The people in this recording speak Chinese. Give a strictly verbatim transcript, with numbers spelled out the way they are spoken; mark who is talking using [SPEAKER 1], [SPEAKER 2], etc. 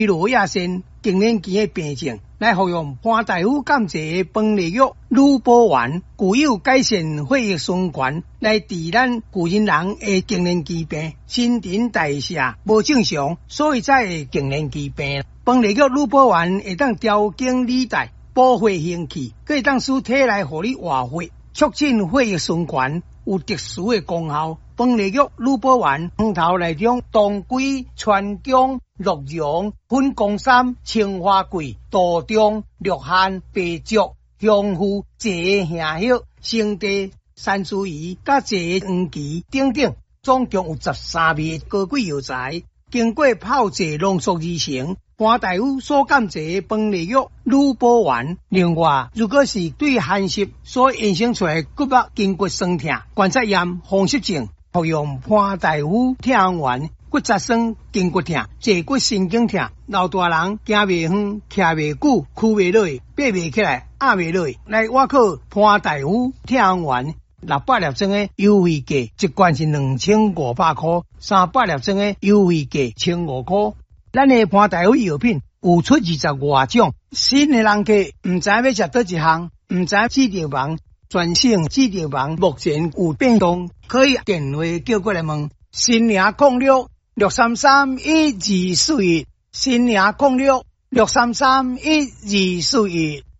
[SPEAKER 1] 罗亚线更年期的病症，来服用潘大夫监制的饭粒药乳保丸，具有改善血液循环，来治咱古人人的更年期病。新陈代谢无正常，所以才会更年期病。饭粒药乳保丸会当调经理带，补血行气，可以当使体内互你活血，促进血液循环，有特殊的功效。饭粒药乳保丸汤头内中当归、川芎、鹿茸、粉公参、青花桂、杜仲、鹿扦、白术、香附、蔗杏叶、生地、山茱萸、甲蔗黄芪等等，总共有十三味高贵药材，经过泡制浓缩而成。潘大夫所监制饭粒药乳保丸。另外，如果是对寒湿所衍生出来骨肉筋骨酸痛、关节炎、风湿症，服用潘大夫痛丸。骨折酸、筋骨痛、坐骨神经痛、老大人行袂远、徛袂久、屈袂落、爬袂起来、压袂落，来我靠潘大夫痛丸。六百粒装的优惠价，一罐是两千五百块；三百粒装的优惠价千五块。咱的潘大夫药品有出二十外种，新的人客唔知要食倒一项，唔知指定房，专省指定房目前有变动，可以电话叫过来问。新营控六六三三一二四一，新营控六六三三一二四一。